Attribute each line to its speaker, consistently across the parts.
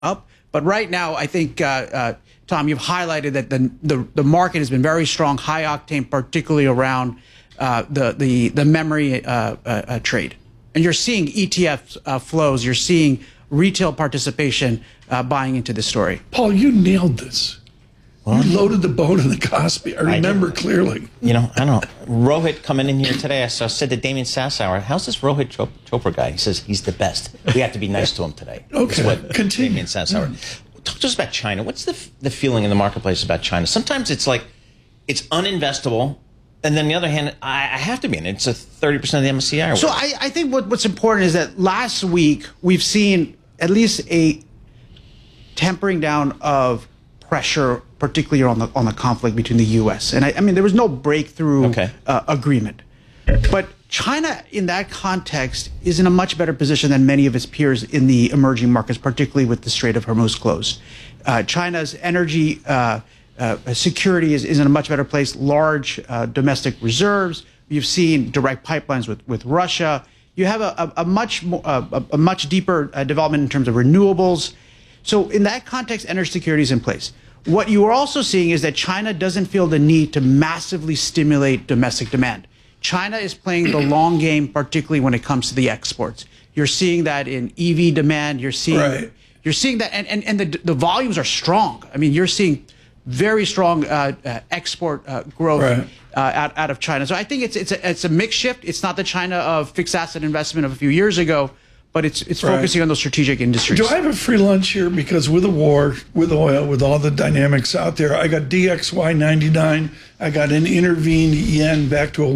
Speaker 1: up. But right now, I think, Tom, you've highlighted that the market has been very strong, high octane, particularly around the memory trade. And you're seeing ETF flows. You're seeing retail participation buying into this story.
Speaker 2: Paul, you nailed this. You loaded the boat in the Kospi. I remember clearly.
Speaker 3: You know, I don't know. Rohit coming in here today, I said to Damien Sassower, how's this Rohit Chopra guy? He says he's the best. We have to be nice to him today.
Speaker 2: Okay, continue.
Speaker 3: Damien Sassower. Talk to us about China. What's the feeling in the marketplace about China? Sometimes it's like it's uninvestable, and then on the other hand, I have to be in it. It's a 30% of the MSCI.
Speaker 1: So I think what's important is that last week we've seen at least a tempering down of pressure, particularly on the conflict between the U.S. and I mean there was no breakthrough agreement, but China in that context is in a much better position than many of its peers in the emerging markets, particularly with the Strait of Hormuz closed. China's energy security is in a much better place. Large domestic reserves. You've seen direct pipelines with Russia. You have a much deeper development in terms of renewables. So in that context, energy security is in place. What you are also seeing is that China doesn't feel the need to massively stimulate domestic demand. China is playing the long game, particularly when it comes to the exports. You're seeing that in EV demand. You're seeing that, and the volumes are strong. I mean, you're seeing very strong export growth out of China. So I think it's a mixed shift. It's not the China of fixed asset investment of a few years ago, but it's focusing on those strategic industries.
Speaker 2: Do I have a free lunch here? Because with the war, with oil, with all the dynamics out there, I got DXY 99. I got an intervened yen back to a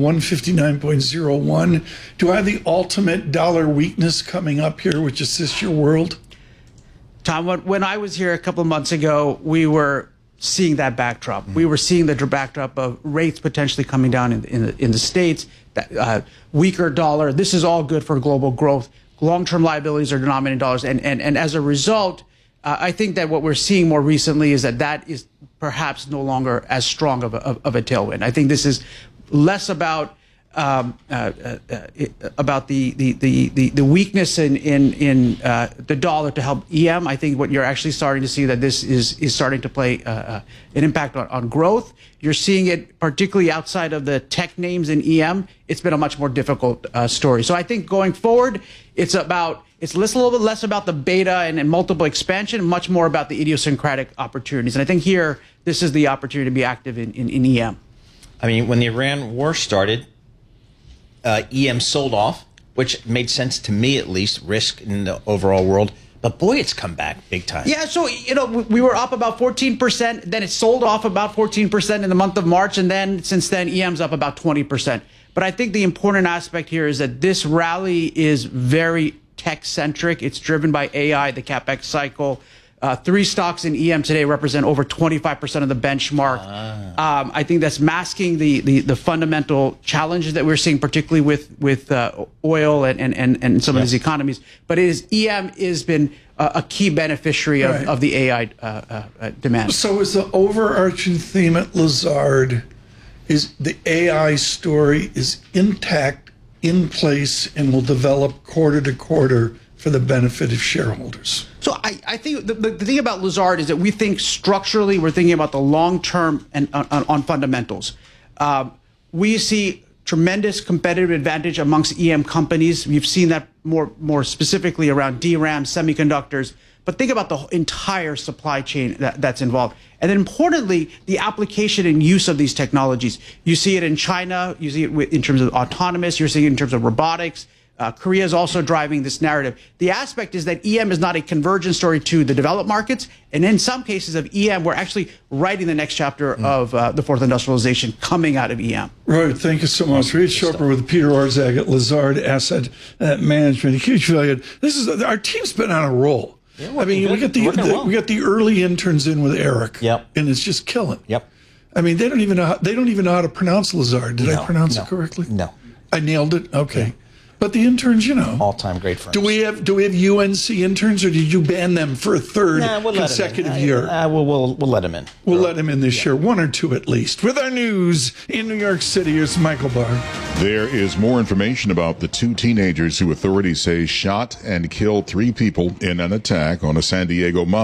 Speaker 2: 159.01. Do I have the ultimate dollar weakness coming up here, which assists your world?
Speaker 1: Tom, when I was here a couple of months ago, we were seeing that backdrop. We were seeing the backdrop of rates potentially coming down in the States, that weaker dollar. This is all good for global growth. Long-term liabilities are denominated in dollars. And as a result, I think that what we're seeing more recently is that is perhaps no longer as strong of a tailwind. I think this is less about the weakness in the dollar to help EM. I think what you're actually starting to see that this is starting to play an impact on growth. You're seeing it particularly outside of the tech names in EM. It's been a much more difficult story. So I think going forward, it's a little bit less about the beta and multiple expansion, and much more about the idiosyncratic opportunities. And I think here, this is the opportunity to be active in EM.
Speaker 3: I mean, when the Iran war started, EM sold off, which made sense to me at least, risk in the overall world. But boy, it's come back big time.
Speaker 1: Yeah, so we were up about 14%, then it sold off about 14% in the month of March, and then since then EM's up about 20%. But I think the important aspect here is that this rally is very tech-centric. It's driven by AI, the CapEx cycle. Three stocks in EM today represent over 25% of the benchmark. I think that's masking the fundamental challenges that we're seeing, particularly with oil and some of these economies. But EM has been a key beneficiary of the AI demand.
Speaker 2: So is the overarching theme at Lazard is the AI story is intact, in place, and will develop quarter to quarter for the benefit of shareholders?
Speaker 1: So I think the thing about Lazard is that we think structurally, we're thinking about the long term and on fundamentals. We see tremendous competitive advantage amongst EM companies. We've seen that more specifically around DRAM, semiconductors. But think about the entire supply chain that's involved. And then importantly, the application and use of these technologies. You see it in China. You see it in terms of autonomous. You're seeing it in terms of robotics. Korea is also driving this narrative. The aspect is that EM is not a convergence story to the developed markets. And in some cases of EM, we're actually writing the next chapter of the fourth industrialization coming out of EM.
Speaker 2: Right. Thank you so much. Reid Schopper with Peter Orszag at Lazard Asset Management. A huge value. Our team's been on a roll.
Speaker 3: Yeah,
Speaker 2: I mean, we got the early interns in with Eric.
Speaker 3: Yep.
Speaker 2: And it's just killing.
Speaker 3: Yep.
Speaker 2: I mean, they don't even know how to pronounce Lazard. Did I pronounce it correctly?
Speaker 3: No.
Speaker 2: I nailed it? Okay. But the interns,
Speaker 3: all-time great firms.
Speaker 2: do we have UNC interns, or did you ban them for a third consecutive year?
Speaker 3: We'll let them in.
Speaker 2: We'll let them in this year, one or two at least. With our news in New York City, here's Michael Barr.
Speaker 4: There is more information about the two teenagers who authorities say shot and killed 3 people in an attack on a San Diego mosque.